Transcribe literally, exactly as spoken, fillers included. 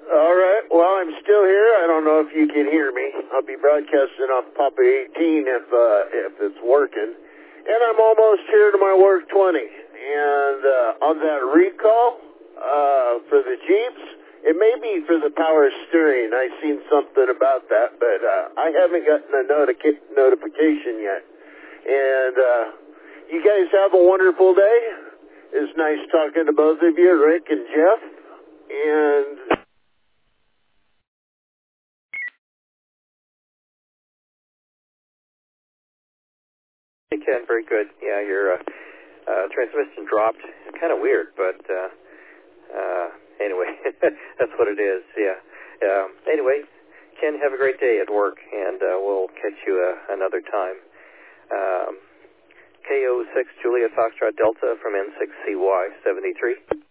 All right. Well, I'm still here. I don't know if you can hear me. I'll be broadcasting off Papa eighteen if uh, if it's working. And I'm almost here to my work twenty. And uh, on that recall uh, for the Jeeps, it may be for the power steering. I've seen something about that, but uh, I haven't gotten a notica- notification yet. And uh, you guys have a wonderful day. It's nice talking to both of you, Rick and Jeff. And... Hey, Ken, very good. Yeah, your uh, uh, transmission dropped. It's kind of weird, but uh, uh, anyway, that's what it is. Yeah. Um, anyway, Ken, have a great day at work, and uh, we'll catch you uh, another time. Um, K O six Juliet Foxtrot Delta from N six C Y seventy-three.